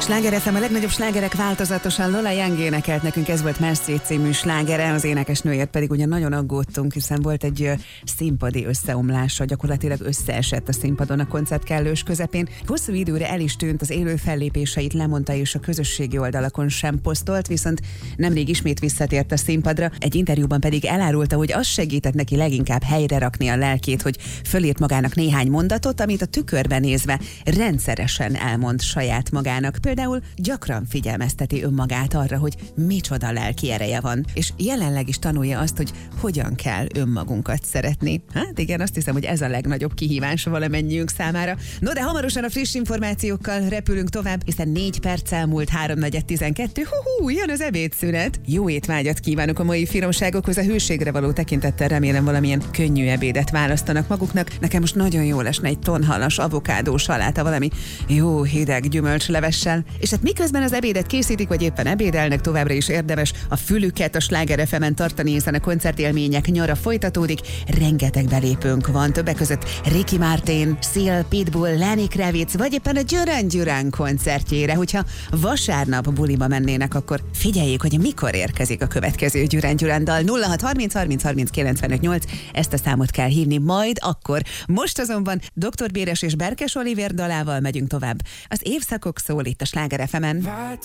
Sláger FM, a legnagyobb slágerek változatosan. Lola Young énekelt nekünk, ez volt Más Street című slágere, az énekesnőért pedig ugye nagyon aggódtunk, hiszen volt egy színpadi összeomlása, gyakorlatilag összeesett a színpadon a koncert kellős közepén. Hosszú időre el is tűnt, az élő fellépéseit lemondta és a közösségi oldalakon sem posztolt, viszont nemrég ismét visszatért a színpadra. Egy interjúban pedig elárulta, hogy az segített neki leginkább helyre rakni a lelkét, hogy fölírt magának néhány mondatot, amit a tükörben nézve rendszeresen elmond saját magának. Például gyakran figyelmezteti önmagát arra, hogy micsoda lelki ereje van, és jelenleg is tanulja azt, hogy hogyan kell önmagunkat szeretni. Hát igen, azt hiszem, hogy ez a legnagyobb kihívás valamennyiünk számára. No, de hamarosan a friss információkkal repülünk tovább, hiszen 4 perccel múlt 3:12. Jön az ebédszünet. Jó étvágyat kívánok a mai finomságokhoz, a hőségre való tekintettel remélem valamilyen könnyű ebédet választanak maguknak. Nekem most nagyon jó lesne egy tonhalas avokádó saláta, valami jó hideg gyümölcslevessel. És hát miközben az ebédet készítik, vagy éppen ebédelnek, továbbra is érdemes a fülüket a Sláger FM-en tartani, hiszen a koncertélmények nyara folytatódik. Rengeteg belépőnk van, többek között Ricky Martin, Seal, Pitbull, Lenny Kravitz, vagy éppen a Duran Duran koncertjére. Hogyha vasárnap buliba mennének, akkor figyeljék, hogy mikor érkezik a következő Duran Duran dal. 0630 30 30 95 8, ezt a számot kell hívni majd akkor. Most azonban Dr. Béres és Berkes Olivér dalával megyünk tovább. Az évszakok szól itt a Sláger FM-en.